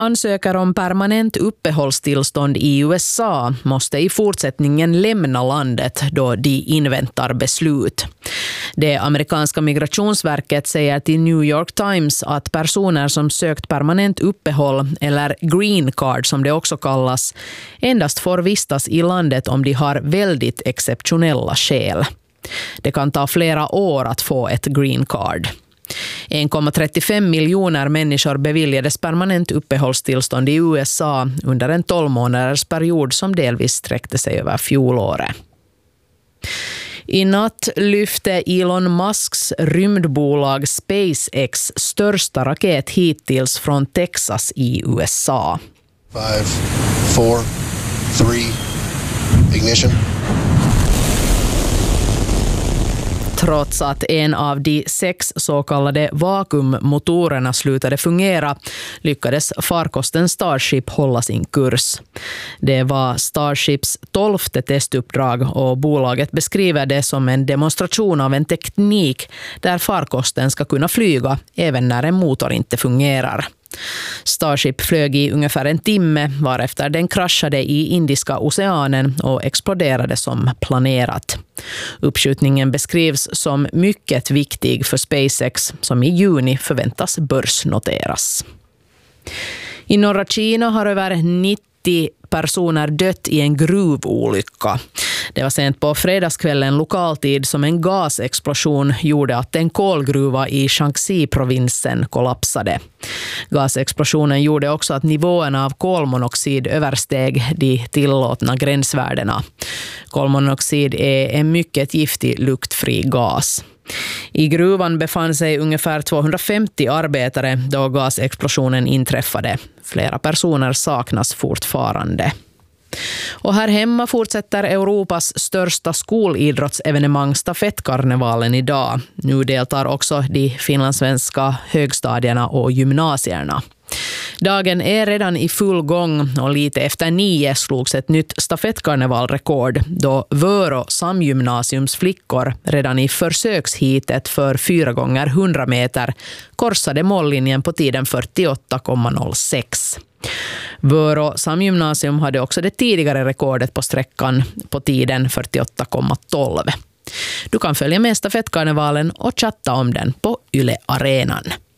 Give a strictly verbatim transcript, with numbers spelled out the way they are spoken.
ansöker om permanent uppehållstillstånd i U S A måste i fortsättningen lämna landet då de inväntar beslut. Det amerikanska migrationsverket säger till New York Times att personer som sökt permanent uppehåll eller green card som det också kallas endast får vistas i landet om de har väldigt exceptionella skäl. Det kan ta flera år att få ett green card. en komma trettiofem miljoner människor beviljades permanent uppehållstillstånd i U S A under en tolv månaders period som delvis sträckte sig över fjolåret. I natt lyfte Elon Musks rymdbolag SpaceX största raket hittills från Texas i U S A. Five, four, three, ignition. Trots att en av de sex så kallade vakuummotorerna slutade fungera lyckades farkosten Starship hålla sin kurs. Det var Starships tolfte testuppdrag och bolaget beskriver det som en demonstration av en teknik där farkosten ska kunna flyga även när en motor inte fungerar. Starship flög i ungefär en timme varefter den kraschade i Indiska oceanen och exploderade som planerat. Uppskjutningen beskrivs som mycket viktig för SpaceX som i juni förväntas börsnoteras. I norra Kina har över nittio personer dött i en gruvolycka. Det var sent på fredagskvällen lokaltid som en gasexplosion gjorde att en kolgruva i Shaanxi-provinsen kollapsade. Gasexplosionen gjorde också att nivåerna av kolmonoxid översteg de tillåtna gränsvärdena. Kolmonoxid är en mycket giftig luktfri gas. I gruvan befann sig ungefär tvåhundrafemtio arbetare då gasexplosionen inträffade. Flera personer saknas fortfarande. Och här hemma fortsätter Europas största skolidrottsevenemang stafettkarnevalen idag. Nu deltar också de finlandssvenska högstadierna och gymnasierna. Dagen är redan i full gång och lite efter nio slogs ett nytt stafettkarnevalrekord då Vörå samgymnasiums flickor redan i försökshitet för fyra gånger hundra meter korsade mållinjen på tiden fyrtioåtta komma noll sex. Vörå samgymnasium hade också det tidigare rekordet på sträckan på tiden fyrtioåtta komma tolv. Du kan följa med stafettkarnevalen och chatta om den på Yle Arenan.